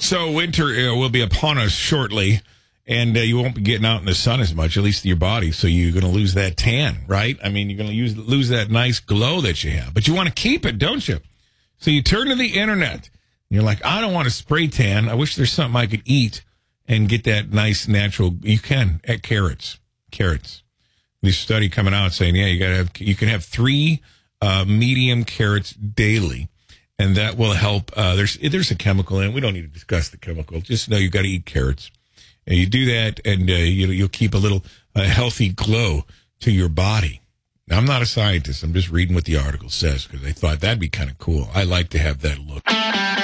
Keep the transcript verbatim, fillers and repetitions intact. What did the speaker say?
So winter uh, will be upon us shortly, and uh, you won't be getting out in the sun as much, at least your body. So you're going to lose that tan, right? I mean, you're going to use lose that nice glow that you have. But you want to keep it, don't you? So you turn to the internet. And you're like, I don't want to spray tan. I wish there's something I could eat and get that nice natural. You can at carrots. Carrots. This study coming out saying, yeah, you got to have. You can have three uh, medium carrots daily. And that will help. Uh, there's there's a chemical in it. We don't need to discuss the chemical. Just know you got to eat carrots. And you do that, and uh, you, you'll keep a little uh, healthy glow to your body. Now, I'm not a scientist. I'm just reading what the article says because I thought that'd be kind of cool. I like to have that look.